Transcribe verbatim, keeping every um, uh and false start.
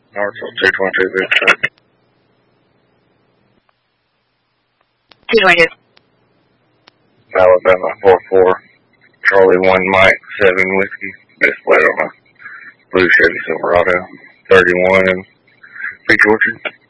Arkansas two twenty-two, big truck. two twenty-two. Alabama four four. Charlie one Mike seven whiskey. Display on a blue Chevy Silverado. thirty-one in Peach Orchard.